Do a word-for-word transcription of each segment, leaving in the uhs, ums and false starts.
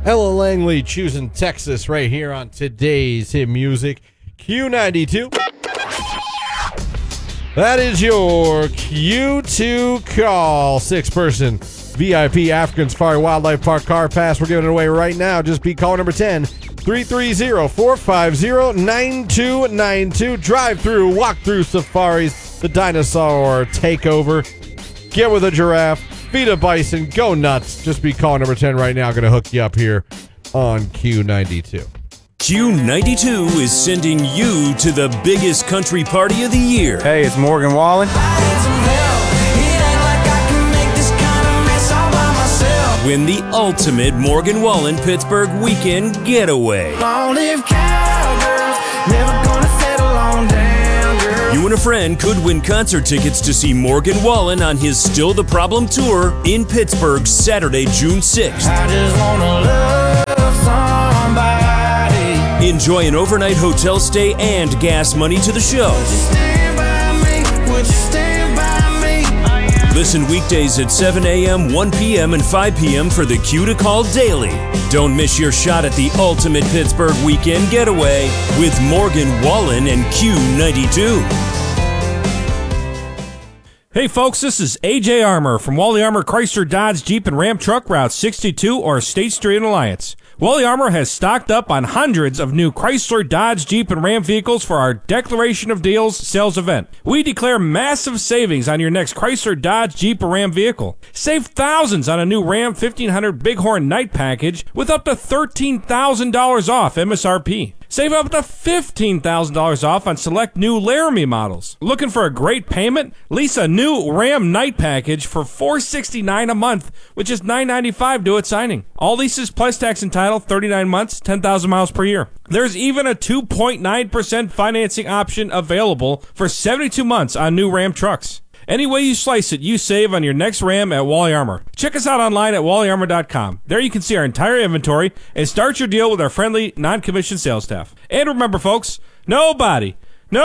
Ella Langley choosing Texas right here on today's hit music. Q ninety-two. That is your Q two call. Six-person V I P African Safari Wildlife Park car pass. We're giving it away right now. Just be caller number ten, three three zero, four five zero, nine two nine two. Drive through, walk through safaris, the dinosaur takeover. Get with a giraffe, feed a bison, go nuts. Just be caller number ten right now. Going to hook you up here on Q ninety-two. Q ninety-two is sending you to the biggest country party of the year. Hey, it's Morgan Wallen. Win the ultimate Morgan Wallen Pittsburgh weekend getaway. Long live cowgirls, never gonna settle on down, girl. You and a friend could win concert tickets to see Morgan Wallen on his Still the Problem tour in Pittsburgh Saturday, June sixth. I just wanna love somebody. Enjoy an overnight hotel stay and gas money to the show. Would you stand by me? Would you stand by me? Listen weekdays at seven a.m., one p.m., and five p.m. for the Q to Call Daily. Don't miss your shot at the ultimate Pittsburgh weekend getaway with Morgan Wallen and Q ninety-two. Hey folks, this is A J Armour from Wally Armour Chrysler Dodge Jeep and Ram Truck Route sixty-two or State Street in Alliance. Wally Armour has stocked up on hundreds of new Chrysler, Dodge, Jeep, and Ram vehicles for our Declaration of Deals sales event. We declare massive savings on your next Chrysler, Dodge, Jeep, or Ram vehicle. Save thousands on a new Ram fifteen hundred Bighorn Night Package with up to thirteen thousand dollars off M S R P. Save up to fifteen thousand dollars off on select new Laramie models. Looking for a great payment? Lease a new Ram Night Package for four hundred sixty-nine dollars a month, which is nine hundred ninety-five dollars due at signing. All leases plus tax and title, thirty-nine months, ten thousand miles per year. There's even a two point nine percent financing option available for seventy-two months on new Ram trucks. Any way you slice it, you save on your next Ram at Wally Armour. Check us out online at wally armour dot com. There you can see our entire inventory and start your deal with our friendly, non-commissioned sales staff. And remember, folks, nobody,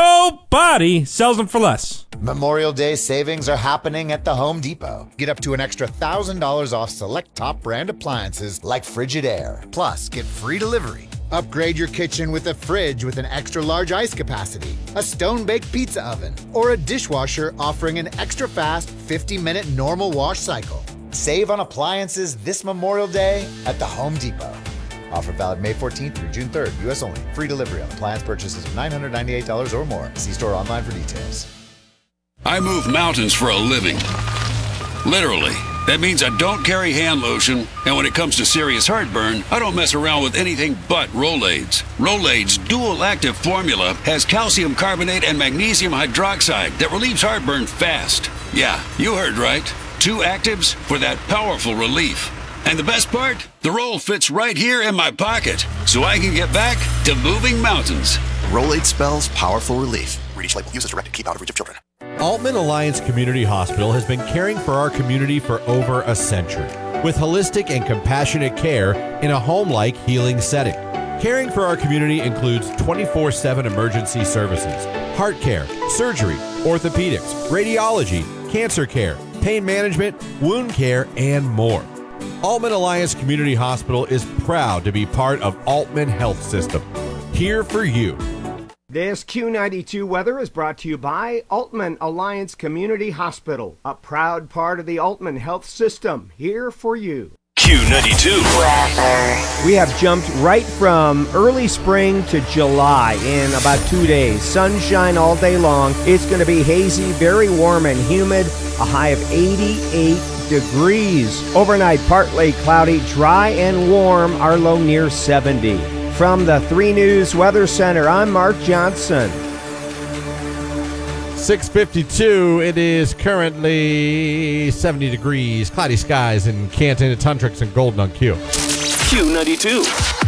nobody sells them for less. Memorial Day savings are happening at the Home Depot. Get up to an extra one thousand dollars off select top brand appliances like Frigidaire. Plus, get free delivery. Upgrade your kitchen with a fridge with an extra large ice capacity, a stone-baked pizza oven, or a dishwasher offering an extra fast fifty minute normal wash cycle. Save on appliances this Memorial Day at the Home Depot. Offer valid May fourteenth through June third, U S only. Free delivery on appliance purchases of nine hundred ninety-eight dollars or more. See store online for details. I move mountains for a living. Literally. That means I don't carry hand lotion, and when it comes to serious heartburn, I don't mess around with anything but Rolaids. Rolaids' dual-active formula has calcium carbonate and magnesium hydroxide that relieves heartburn fast. Yeah, you heard right. Two actives for that powerful relief. And the best part? The roll fits right here in my pocket, so I can get back to moving mountains. Rolaids spells powerful relief. Read each label. Use as directed. Keep out of reach of children. Altman Alliance Community Hospital has been caring for our community for over a century with holistic and compassionate care in a home-like healing setting. Caring for our community includes twenty-four seven emergency services, heart care, surgery, orthopedics, radiology, cancer care, pain management, wound care, and more. Altman Alliance Community Hospital is proud to be part of Altman Health System. Here for you. This Q ninety-two weather is brought to you by Altman Alliance Community Hospital, a proud part of the Altman Health System. Here for you. Q ninety-two. We have jumped right from early spring to July in about two days. Sunshine all day long. It's going to be hazy, very warm and humid, a high of eighty-eight degrees. Overnight, partly cloudy, dry and warm, our low near seventy. From the three News Weather Center, I'm Mark Johnson. six fifty-two, it is currently seventy degrees, cloudy skies in Canton, Tuntrix, and Golden on Q. Q ninety-two.